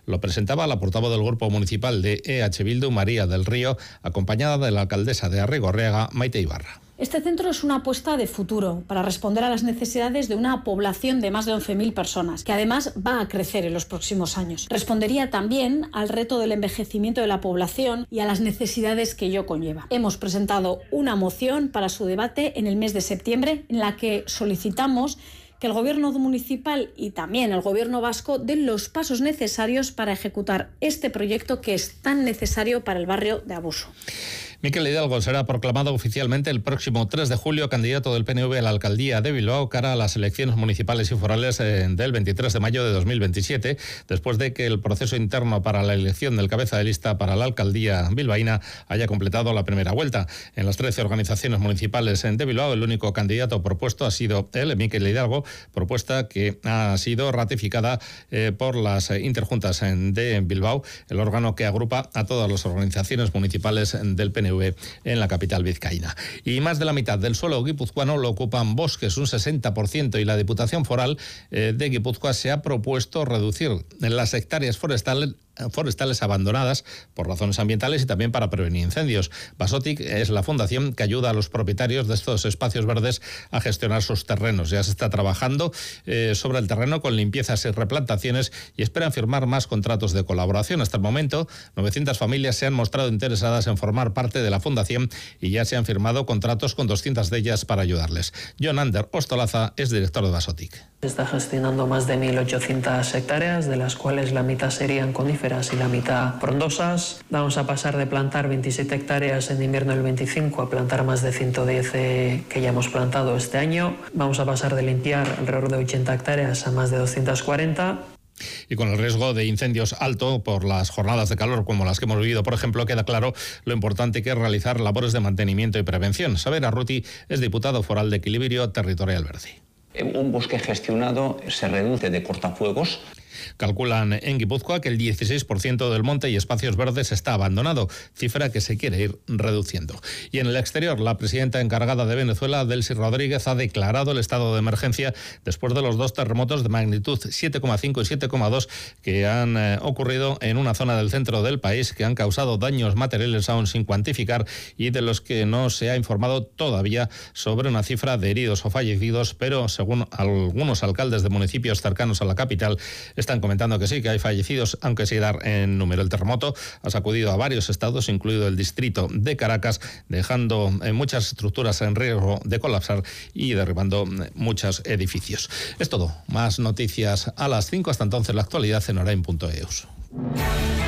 Lo presentaba la portavoz del Grupo Municipal de EH Bildu, María del Río, acompañada de la alcaldesa de Arrigorriaga, Maite Ibarra. Este centro es una apuesta de futuro para responder a las necesidades de una población de más de 11.000 personas, que además va a crecer en los próximos años. Respondería también al reto del envejecimiento de la población y a las necesidades que ello conlleva. Hemos presentado una moción para su debate en el mes de septiembre, en la que solicitamos que el Gobierno municipal y también el Gobierno vasco den los pasos necesarios para ejecutar este proyecto que es tan necesario para el barrio de Abuso. Mikel Hidalgo será proclamado oficialmente el próximo 3 de julio candidato del PNV a la alcaldía de Bilbao cara a las elecciones municipales y forales del 23 de mayo de 2027, después de que el proceso interno para la elección del cabeza de lista para la alcaldía bilbaína haya completado la primera vuelta. En las 13 organizaciones municipales de Bilbao, el único candidato propuesto ha sido él, Mikel Hidalgo, propuesta que ha sido ratificada por las interjuntas de Bilbao, el órgano que agrupa a todas las organizaciones municipales del PNV en la capital vizcaína. Y más de la mitad del suelo guipuzcoano lo ocupan bosques, un 60%, y la Diputación Foral de Guipúzcoa se ha propuesto reducir las hectáreas forestales abandonadas por razones ambientales y también para prevenir incendios. Basotic es la fundación que ayuda a los propietarios de estos espacios verdes a gestionar sus terrenos. Ya se está trabajando sobre el terreno con limpiezas y replantaciones y esperan firmar más contratos de colaboración. Hasta el momento, 900 familias se han mostrado interesadas en formar parte de la fundación y ya se han firmado contratos con 200 de ellas para ayudarles. John Ander Ostolaza es director de Basotic. Se está gestionando más de 1.800 hectáreas, de las cuales la mitad serían coníferas y la mitad frondosas. Vamos a pasar de plantar 27 hectáreas en invierno del 25 a plantar más de 110 que ya hemos plantado este año. Vamos a pasar de limpiar alrededor de 80 hectáreas a más de 240. Y con el riesgo de incendios alto por las jornadas de calor como las que hemos vivido, por ejemplo, queda claro lo importante que es realizar labores de mantenimiento y prevención. Saber Arruti es diputado foral de Equilibrio Territorial Verde. Un bosque gestionado se reduce de cortafuegos. Calculan en Guipúzcoa que el 16% del monte y espacios verdes está abandonado, cifra que se quiere ir reduciendo. Y en el exterior, la presidenta encargada de Venezuela, Delcy Rodríguez, ha declarado el estado de emergencia después de los 2 terremotos de magnitud 7,5 y 7,2 que han ocurrido en una zona del centro del país, que han causado daños materiales aún sin cuantificar y de los que no se ha informado todavía sobre una cifra de heridos o fallecidos, pero según algunos alcaldes de municipios cercanos a la capital, están comentando que sí, que hay fallecidos, aunque sin dar en número. El terremoto ha sacudido a varios estados, incluido el distrito de Caracas, dejando muchas estructuras en riesgo de colapsar y derribando muchos edificios. Es todo. Más noticias a las 5. Hasta entonces, la actualidad en Orain.eus.